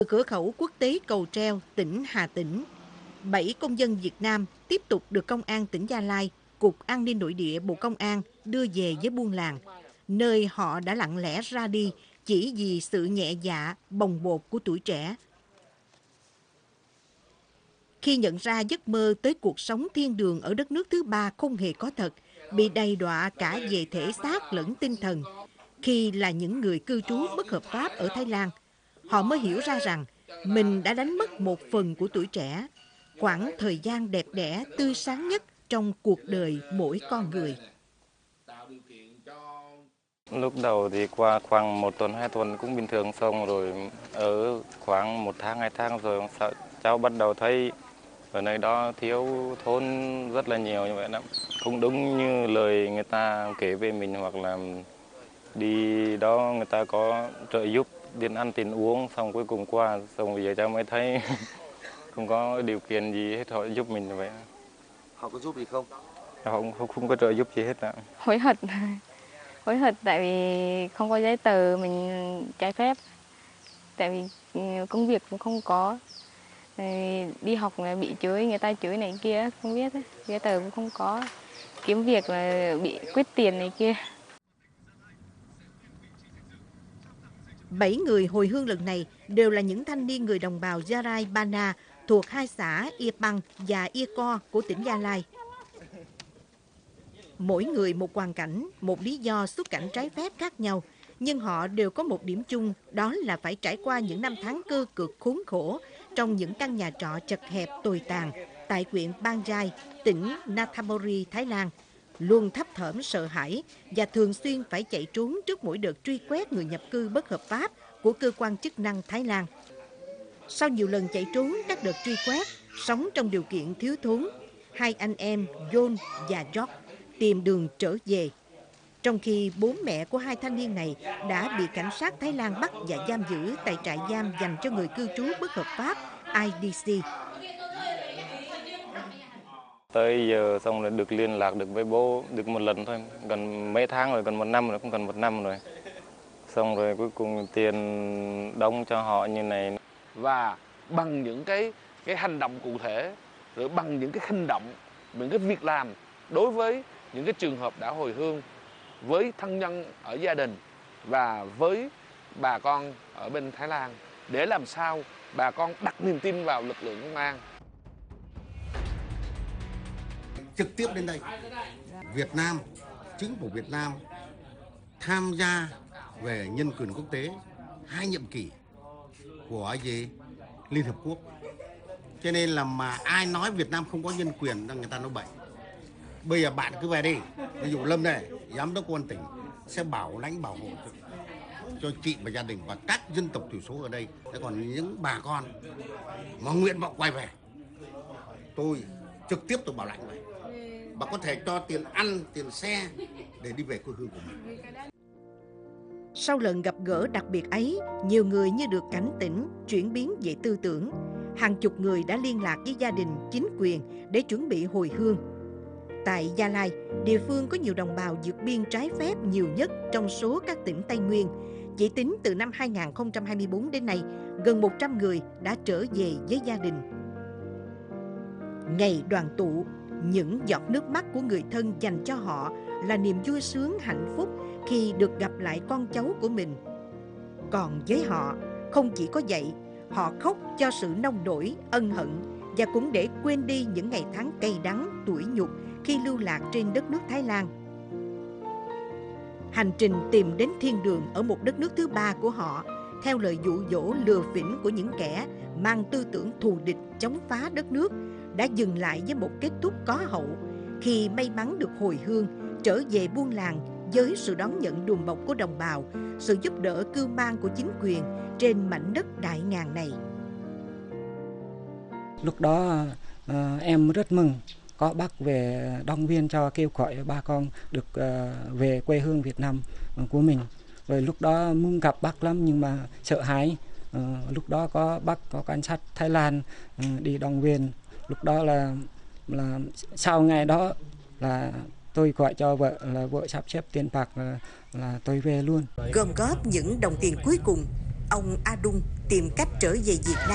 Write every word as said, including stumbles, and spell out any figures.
Từ cửa khẩu quốc tế Cầu Treo, tỉnh Hà Tĩnh, bảy công dân Việt Nam tiếp tục được Công an tỉnh Gia Lai, Cục An ninh Nội địa Bộ Công an đưa về với buôn làng, nơi họ đã lặng lẽ ra đi chỉ vì sự nhẹ dạ, bồng bột của tuổi trẻ. Khi nhận ra giấc mơ tới cuộc sống thiên đường ở đất nước thứ ba không hề có thật, bị đầy đọa cả về thể xác lẫn tinh thần, khi là những người cư trú bất hợp pháp ở Thái Lan, họ mới hiểu ra rằng mình đã đánh mất một phần của tuổi trẻ, quãng thời gian đẹp đẽ, tươi sáng nhất trong cuộc đời mỗi con người. Lúc đầu thì qua khoảng một tuần, hai tuần cũng bình thường, xong rồi ở khoảng một tháng, hai tháng rồi cháu bắt đầu thấy ở nơi đó thiếu thốn rất là nhiều như vậy đó. Không đúng như lời người ta kể về mình, hoặc là đi đó người ta có trợ giúp tiền ăn tiền uống, xong cuối cùng qua, xong bây giờ cháu mới thấy không có điều kiện gì hết họ giúp mình như vậy. Họ có giúp gì không? Họ không, không, không có trợ giúp gì hết ạ. Hối hận, hối hận tại vì không có giấy tờ mình trái phép, tại vì công việc cũng không có, đi học là bị chửi, người ta chửi này kia không biết, giấy tờ cũng không có, kiếm việc là bị quyết tiền này kia. Bảy người hồi hương lần này đều là những thanh niên người đồng bào Gia Rai Bana thuộc hai xã Ia Pang và Ia Co của tỉnh Gia Lai. Mỗi người một hoàn cảnh, một lý do xuất cảnh trái phép khác nhau, nhưng họ đều có một điểm chung, đó là phải trải qua những năm tháng cơ cực khốn khổ trong những căn nhà trọ chật hẹp tồi tàn tại huyện Bang Rai, tỉnh Nathaburi, Thái Lan, luôn thấp thỏm sợ hãi và thường xuyên phải chạy trốn trước mỗi đợt truy quét người nhập cư bất hợp pháp của cơ quan chức năng Thái Lan. Sau nhiều lần chạy trốn các đợt truy quét, sống trong điều kiện thiếu thốn, hai anh em John và George tìm đường trở về. Trong khi bố mẹ của hai thanh niên này đã bị cảnh sát Thái Lan bắt và giam giữ tại trại giam dành cho người cư trú bất hợp pháp I D C. Tới giờ xong rồi được liên lạc được với bố được một lần thôi, gần mấy tháng rồi, gần một năm rồi, cũng gần một năm rồi. Xong rồi cuối cùng tiền đóng cho họ như này. Và bằng những cái cái hành động cụ thể, rồi bằng những cái hành động, những cái việc làm đối với những cái trường hợp đã hồi hương, với thân nhân ở gia đình và với bà con ở bên Thái Lan, để làm sao bà con đặt niềm tin vào lực lượng công an. Trực tiếp đến đây, Việt Nam, chính phủ Việt Nam tham gia về nhân quyền quốc tế hai nhiệm kỳ của gì Liên Hợp Quốc. Cho nên là mà ai nói Việt Nam không có nhân quyền là người ta nói bậy. Bây giờ bạn cứ về đi, ví dụ Lâm này, giám đốc công an tỉnh sẽ bảo lãnh bảo hộ cho, cho chị và gia đình và các dân tộc thiểu số ở đây. Thế còn những bà con mà nguyện vọng quay về, tôi trực tiếp tôi bảo lãnh vậy. Và có thể cho tiền ăn, tiền xe để đi về quê hương của mình. Sau lần gặp gỡ đặc biệt ấy, nhiều người như được cảnh tỉnh, chuyển biến về tư tưởng. Hàng chục người đã liên lạc với gia đình, chính quyền để chuẩn bị hồi hương. Tại Gia Lai, địa phương có nhiều đồng bào vượt biên trái phép nhiều nhất trong số các tỉnh Tây Nguyên. Chỉ tính từ năm hai nghìn không trăm hai mươi tư đến nay, gần một trăm người đã trở về với gia đình. Ngày đoàn tụ, những giọt nước mắt của người thân dành cho họ là niềm vui sướng hạnh phúc khi được gặp lại con cháu của mình. Còn với họ, không chỉ có vậy, họ khóc cho sự nông nổi, ân hận và cũng để quên đi những ngày tháng cay đắng, tủi nhục khi lưu lạc trên đất nước Thái Lan. Hành trình tìm đến thiên đường ở một đất nước thứ ba của họ, theo lời dụ dỗ lừa phỉnh của những kẻ mang tư tưởng thù địch chống phá đất nước, đã dừng lại với một kết thúc có hậu khi may mắn được hồi hương, trở về buôn làng với sự đón nhận đùm bọc của đồng bào, sự giúp đỡ cưu mang của chính quyền trên mảnh đất đại ngàn này. Lúc đó uh, em rất mừng có bác về động viên cho, kêu gọi bà con được uh, về quê hương Việt Nam của mình. Rồi lúc đó muốn gặp bác lắm nhưng mà sợ hãi. Uh, lúc đó có bác có cảnh sát Thái Lan uh, đi động viên. Lúc đó là là sau ngày đó là tôi gọi cho vợ, là vợ sắp xếp tiền bạc là, là tôi về luôn. Gom góp những đồng tiền cuối cùng, ông A Đung tìm cách trở về Việt Nam.